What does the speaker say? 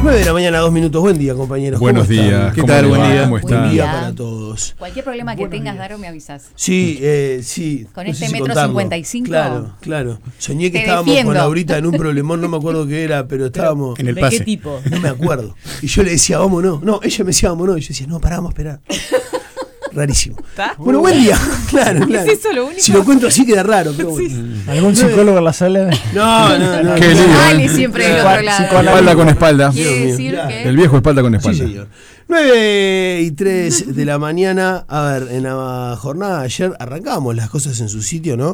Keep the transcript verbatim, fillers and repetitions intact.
nueve de la mañana, dos minutos. Buen día, compañeros. Buenos días. ¿Qué tal? Buen día. ¿Cómo están? Buen día están? para todos. Cualquier problema que Buenos tengas, días. Daro, me avisas. Sí, eh, sí. Con no este sé si metro contarlo. cincuenta y cinco. Claro, claro. Soñé que Te estábamos defiendo. con Laurita en un problemón, no me acuerdo qué era, pero estábamos. En el ¿De pase. qué tipo? No me acuerdo. Y yo le decía, vámonos. No, ella me decía, vámonos. Y yo decía, no, pará, vamos a esperar. Rarísimo. ¿Está? Bueno, buen día. Claro, claro. ¿Es eso lo único? Si lo cuento así queda raro, pero bueno. ¿Algún psicólogo en la sala? No, no, no. Qué no. lío, Ale ¿eh? siempre del Claro, otro lado. Espalda con espalda. Quiere Dios mío, decir claro. que... El viejo espalda con Sí, espalda. señor. nueve y tres de la mañana. A ver, en la jornada de ayer arrancábamos las cosas en su sitio, ¿no?